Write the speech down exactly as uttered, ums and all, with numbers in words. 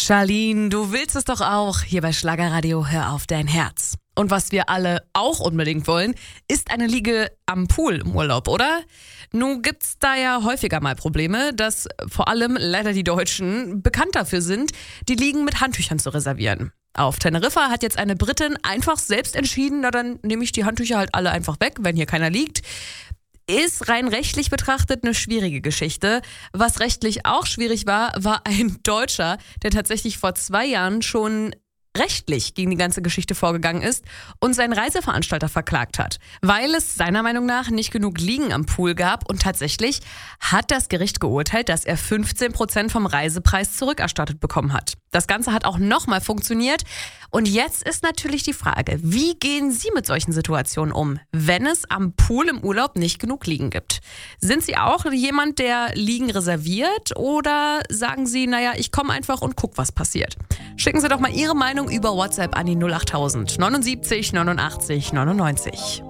Charlene, du willst es doch auch. Hier bei Schlagerradio, hör auf dein Herz. Und was wir alle auch unbedingt wollen, ist eine Liege am Pool im Urlaub, oder? Nun gibt's da ja häufiger mal Probleme, dass vor allem leider die Deutschen bekannt dafür sind, die Liegen mit Handtüchern zu reservieren. Auf Teneriffa hat jetzt eine Britin einfach selbst entschieden, na dann nehme ich die Handtücher halt alle einfach weg, wenn hier keiner liegt. Ist rein rechtlich betrachtet eine schwierige Geschichte. Was rechtlich auch schwierig war, war ein Deutscher, der tatsächlich vor zwei Jahren schon rechtlich gegen die ganze Geschichte vorgegangen ist und seinen Reiseveranstalter verklagt hat, weil es seiner Meinung nach nicht genug Liegen am Pool gab, und tatsächlich hat das Gericht geurteilt, dass er fünfzehn Prozent vom Reisepreis zurückerstattet bekommen hat. Das Ganze hat auch nochmal funktioniert, und jetzt ist natürlich die Frage, wie gehen Sie mit solchen Situationen um, wenn es am Pool im Urlaub nicht genug Liegen gibt? Sind Sie auch jemand, der Liegen reserviert, oder sagen Sie, naja, ich komme einfach und guck, was passiert? Schicken Sie doch mal Ihre Meinung über WhatsApp an die null acht null null neunundsiebzig neunundachtzig neunundneunzig.